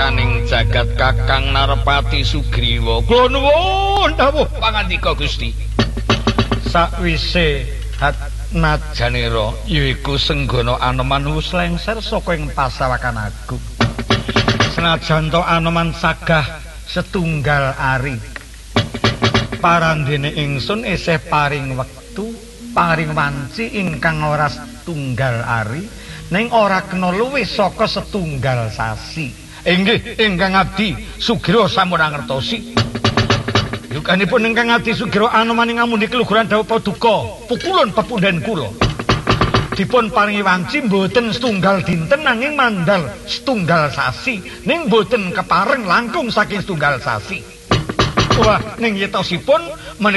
wekaning jagat Kakang Narpati Sugriwa. Kula nuwun dawuh pangandika Gusti. Sakwise Hatnajanira yaiku Senggana Anoman wis lengser saka ing pasawakan agung. Senajan to Anoman sagah setunggal ari. Parandene ingsun isih paring wektu, paring wanci ingkang ora setunggal ari. Ning ora kena luwih saka setunggal sasi. Inggih, ingkang abdi Sugriwa sampun ngertosi. Yukanipun ingkang abdi Sugriwa Anoman ing ngamundi keluhuran dawuh paduka, pukulun pepundhen kula. Dipun paringi wanci mboten setunggal dinten nanging mandal setunggal sasi, ning mboten kepareng langkung saking setunggal sasi. Wah, ning yetosipun